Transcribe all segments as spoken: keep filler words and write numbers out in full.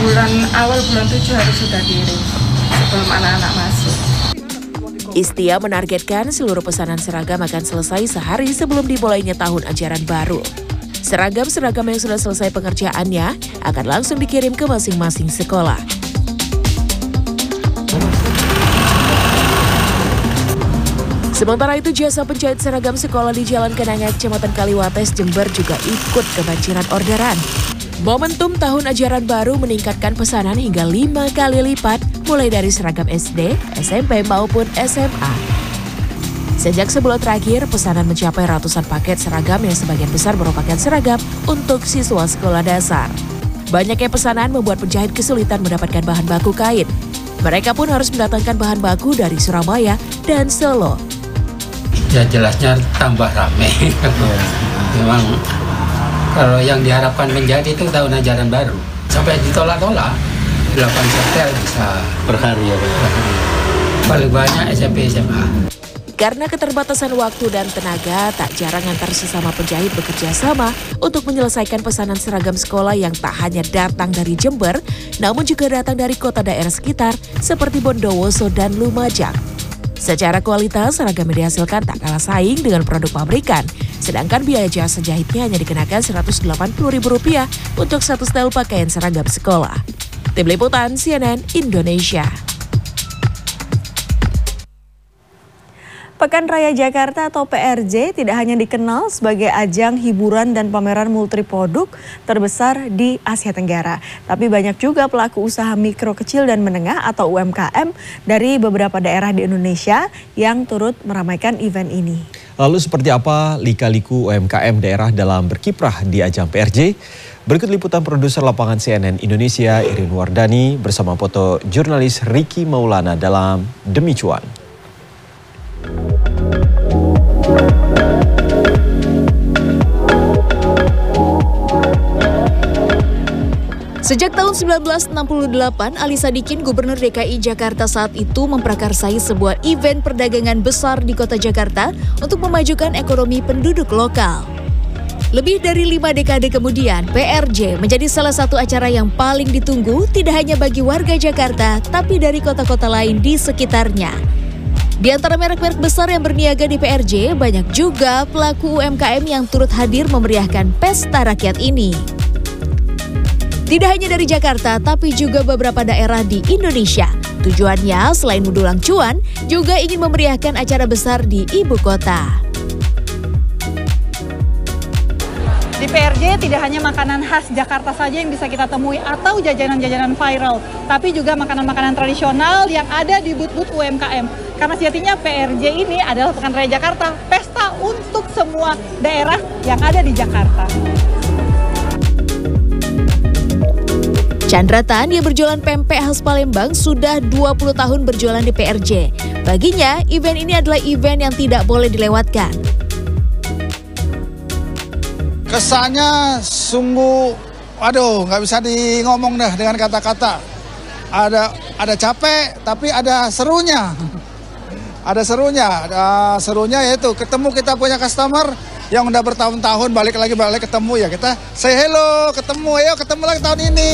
bulan awal bulan tujuh harus sudah kirim sebelum anak-anak masuk. Istia menargetkan seluruh pesanan seragam akan selesai sehari sebelum dimulainya tahun ajaran baru. Seragam-seragam yang sudah selesai pengerjaannya akan langsung dikirim ke masing-masing sekolah. Sementara itu, jasa penjahit seragam sekolah di Jalan Kenanga, Kecamatan Kaliwates, Jember juga ikut kebanjiran orderan. Momentum tahun ajaran baru meningkatkan pesanan hingga lima kali lipat, mulai dari seragam S D, S M P maupun S M A. Sejak sebulan terakhir, pesanan mencapai ratusan paket seragam yang sebagian besar merupakan seragam untuk siswa sekolah dasar. Banyaknya pesanan membuat penjahit kesulitan mendapatkan bahan baku kain. Mereka pun harus mendatangkan bahan baku dari Surabaya dan Solo. Ya jelasnya tambah ramai. Memang kalau yang diharapkan penjahit itu tahun ajaran baru. Sampai ditolak-tolak, delapan setel bisa per hari ya. Paling banyak S M P S M A. Karena keterbatasan waktu dan tenaga, tak jarang antar sesama penjahit bekerja sama untuk menyelesaikan pesanan seragam sekolah yang tak hanya datang dari Jember, namun juga datang dari kota daerah sekitar seperti Bondowoso dan Lumajang. Secara kualitas, seragam yang dihasilkan tak kalah saing dengan produk pabrikan, sedangkan biaya jasa jahitnya hanya dikenakan seratus delapan puluh ribu rupiah untuk satu setel pakaian seragam sekolah. Tim Liputan C N N Indonesia. Pekan Raya Jakarta atau P R J tidak hanya dikenal sebagai ajang hiburan dan pameran multiproduk terbesar di Asia Tenggara, tapi banyak juga pelaku usaha mikro kecil dan menengah atau U M K M dari beberapa daerah di Indonesia yang turut meramaikan event ini. Lalu seperti apa lika-liku U M K M daerah dalam berkiprah di ajang P R J? Berikut liputan produser lapangan C N N Indonesia Irin Wardani bersama foto jurnalis Ricky Maulana dalam Demi Cuan. Sejak tahun seribu sembilan ratus enam puluh delapan, Ali Sadikin, Gubernur D K I Jakarta saat itu memprakarsai sebuah event perdagangan besar di kota Jakarta untuk memajukan ekonomi penduduk lokal. Lebih dari lima dekade kemudian, P R J menjadi salah satu acara yang paling ditunggu tidak hanya bagi warga Jakarta, tapi dari kota-kota lain di sekitarnya. Di antara merek-merek besar yang berniaga di P R J, banyak juga pelaku U M K M yang turut hadir memeriahkan pesta rakyat ini. Tidak hanya dari Jakarta, tapi juga beberapa daerah di Indonesia. Tujuannya selain mendulang cuan, juga ingin memeriahkan acara besar di ibu kota. Di P R J tidak hanya makanan khas Jakarta saja yang bisa kita temui atau jajanan-jajanan viral, tapi juga makanan-makanan tradisional yang ada di booth-booth U M K M. Karena sejatinya P R J ini adalah Pekan Raya Jakarta, pesta untuk semua daerah yang ada di Jakarta. Chandra Tan yang berjualan pempek khas Palembang sudah dua puluh tahun berjualan di P R J. Baginya, event ini adalah event yang tidak boleh dilewatkan. Kesannya sungguh, aduh nggak bisa di ngomong dah dengan kata-kata. Ada ada capek, tapi ada serunya. Ada serunya, ada serunya yaitu ketemu kita punya customer yang udah bertahun-tahun balik lagi balik ketemu ya kita say hello, ketemu ayo ketemu lagi tahun ini.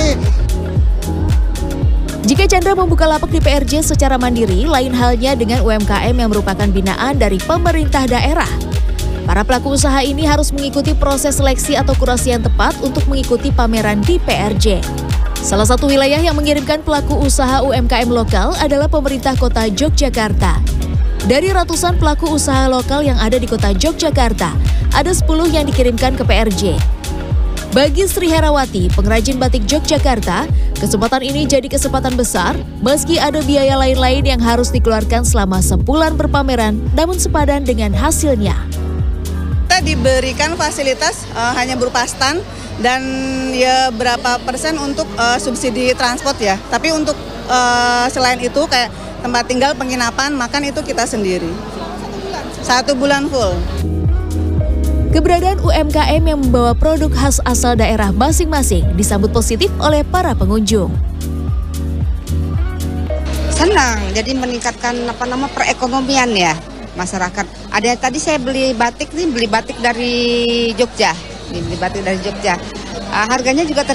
Jika Chandra membuka lapak di P R J secara mandiri, lain halnya dengan U M K M yang merupakan binaan dari pemerintah daerah. Para pelaku usaha ini harus mengikuti proses seleksi atau kurasi yang tepat untuk mengikuti pameran di P R J. Salah satu wilayah yang mengirimkan pelaku usaha U M K M lokal adalah pemerintah kota Yogyakarta. Dari ratusan pelaku usaha lokal yang ada di kota Yogyakarta, ada sepuluh yang dikirimkan ke P R J. Bagi Sri Herawati, pengrajin batik Yogyakarta, kesempatan ini jadi kesempatan besar meski ada biaya lain-lain yang harus dikeluarkan selama sebulan berpameran, namun sepadan dengan hasilnya. Kita diberikan fasilitas uh, hanya berupa stand dan ya berapa persen untuk uh, subsidi transport ya. Tapi untuk uh, selain itu kayak tempat tinggal, penginapan, makan itu kita sendiri. Satu bulan full. Keberadaan U M K M yang membawa produk khas asal daerah masing-masing disambut positif oleh para pengunjung. Senang, jadi meningkatkan apa nama perekonomian ya masyarakat. Ada tadi saya beli batik nih, beli batik dari Jogja, beli batik dari Jogja. Uh, harganya juga ter